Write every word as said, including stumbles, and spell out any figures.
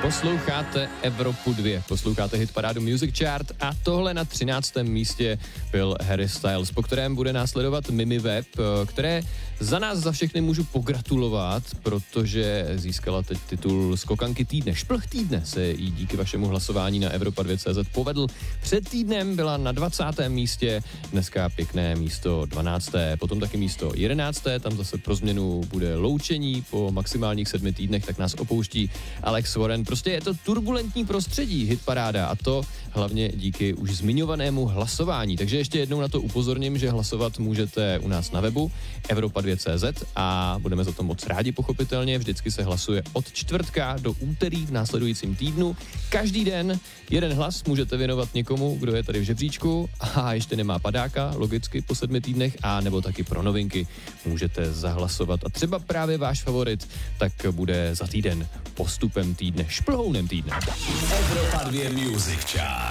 Posloucháte Evropu dva, posloucháte hitparádu Music Chart a tohle na třináctém místě byl Harry Styles, po kterém bude následovat Mimi Web, které za nás za všechny můžu pogratulovat, protože získala teď titul skokanky týdne. Šplh týdne se jí díky vašemu hlasování na Evropa dva tečka cé zet povedl. Před týdnem byla na dvacátém místě, dneska pěkné místo dvanácté Potom taky místo jedenácté Tam zase pro změnu bude loučení po maximálních sedmi týdnech, tak nás opouští Alex Warren. Prostě je to turbulentní prostředí, hitparáda, a to hlavně díky už zmiňovanému hlasování. Takže ještě jednou na to upozorním, že hlasovat můžete u nás na webu Evropa dva tečka cé zet a budeme za to moc rádi, pochopitelně. Vždycky se hlasuje od čtvrtka do úterý v následujícím týdnu. Každý den jeden hlas můžete věnovat někomu, kdo je tady v žebříčku a ještě nemá padáka, logicky po sedmi týdnech, a nebo taky pro novinky můžete zahlasovat. A třeba právě váš favorit tak bude za týden postupem týdne, šplhounem týdne. Evropa dva Music Chart.